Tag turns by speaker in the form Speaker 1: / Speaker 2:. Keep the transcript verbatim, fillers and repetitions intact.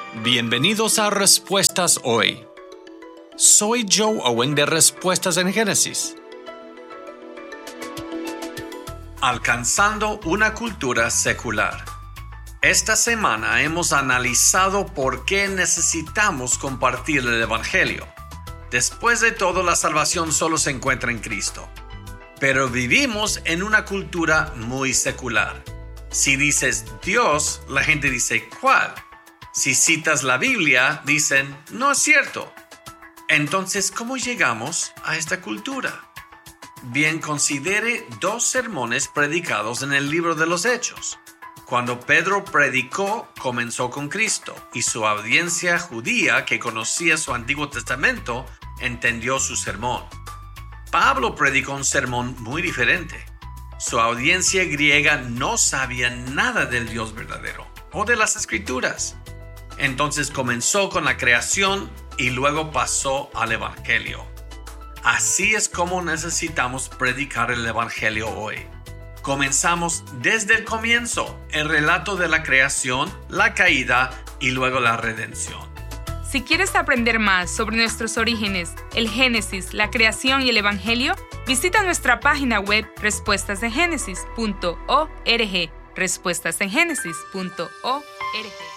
Speaker 1: Bienvenidos a Respuestas Hoy. Soy Joe Owen de Respuestas en Génesis. Alcanzando una cultura secular. Esta semana hemos analizado por qué necesitamos compartir el Evangelio. Después de todo, la salvación solo se encuentra en Cristo. Pero vivimos en una cultura muy secular. Si dices Dios, la gente dice ¿cuál? Si citas la Biblia, dicen no es cierto. Entonces, ¿cómo llegamos a esta cultura? Bien, considere dos sermones predicados en el libro de los Hechos. Cuando Pedro predicó, comenzó con Cristo, y su audiencia judía que conocía su Antiguo Testamento entendió su sermón. Pablo predicó un sermón muy diferente. Su audiencia griega no sabía nada del Dios verdadero o de las Escrituras. Entonces comenzó con la creación y luego pasó al Evangelio. Así es como necesitamos predicar el Evangelio hoy. Comenzamos desde el comienzo, el relato de la creación, la caída y luego la redención.
Speaker 2: Si quieres aprender más sobre nuestros orígenes, el Génesis, la creación y el Evangelio, visita nuestra página web respuestas en génesis punto org. respuestas en génesis punto org.